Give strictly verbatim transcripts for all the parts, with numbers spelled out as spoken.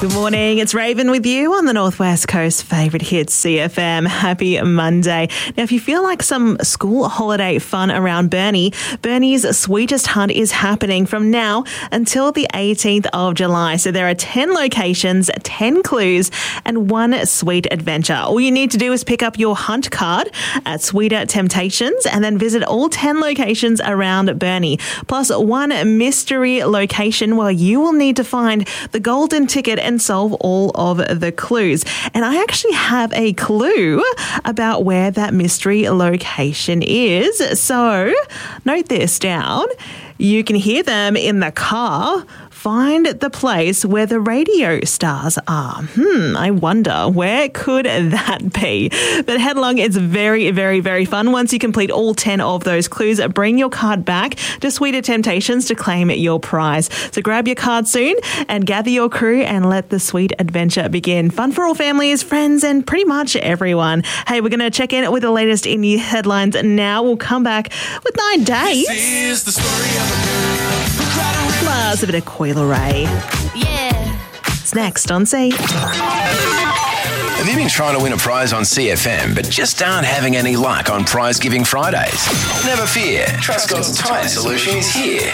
Good morning, it's Raven with you on the Northwest Coast favourite hits C F M. Happy Monday. Now, if you feel like some school holiday fun around Burnie, Burnie's Sweetest Hunt is happening from now until the eighteenth of July. So there are ten locations, ten clues and one sweet adventure. All you need to do is pick up your hunt card at Sweeter Temptations and then visit all ten locations around Burnie, plus one mystery location where you will need to find the golden ticket and solve all of the clues. And I actually have a clue about where that mystery location is. So note this down. You can hear them in the car. Find the place where the radio stars are. Hmm, I wonder, where could that be? But head along, it's very, very, very fun. Once you complete all ten of those clues, bring your card back to Sweeter Temptations to claim your prize. So grab your card soon and gather your crew and let the sweet adventure begin. Fun for all families, friends, and pretty much everyone. Hey, we're going to check in with the latest in the headlines now. We'll come back with nine days. This is the story of a girl who cried a river. Plus a bit of Coil Ray. Yeah. It's next on C. Have you been trying to win a prize on C F M but just aren't having any luck on Prize Giving Fridays? Never fear, Trustcott's Tyre Solution is here.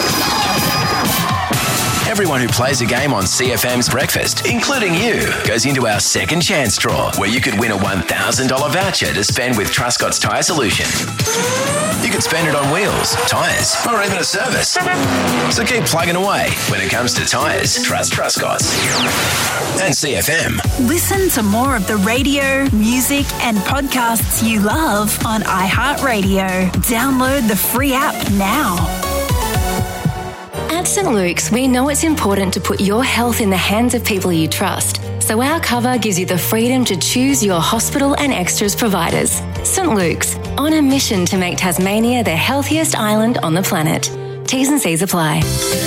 Everyone who plays a game on C F M's Breakfast, including you, goes into our second chance draw where you could win a one thousand dollars voucher to spend with Trustcott's Tyre Solution. You could spend it on wheels, tyres, or even a service. So keep plugging away. When it comes to tyres, trust Trustcott's. And C F M. Listen to more of the radio, music, and podcasts you love on iHeartRadio. Download the free app now. At Saint Luke's, we know it's important to put your health in the hands of people you trust. So our cover gives you the freedom to choose your hospital and extras providers. Saint Luke's, on a mission to make Tasmania the healthiest island on the planet. T's and C's apply.